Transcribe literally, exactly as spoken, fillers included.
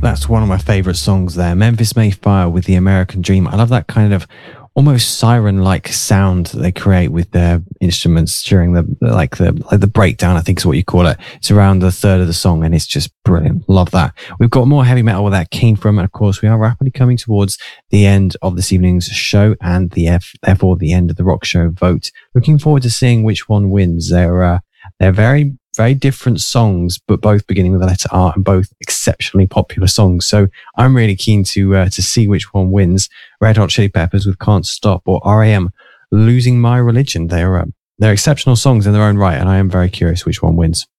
That's one of my favorite songs there. Memphis May Fire with The American Dream. I love that kind of almost siren-like sound that they create with their instruments during the like the like the breakdown, I think is what you call it. It's around the third of the song, and it's just brilliant. Love that. We've got more heavy metal where that came from, and of course we are rapidly coming towards the end of this evening's show and the F, therefore the end of the Rock Show vote. Looking forward to seeing which one wins. They're uh, they're very very different songs, but both beginning with the letter R and both exceptionally popular songs. So I'm really keen to uh, to see which one wins. Red Hot Chili Peppers with Can't Stop, or R E M Losing My Religion. They're uh, they're exceptional songs in their own right, and I am very curious which one wins.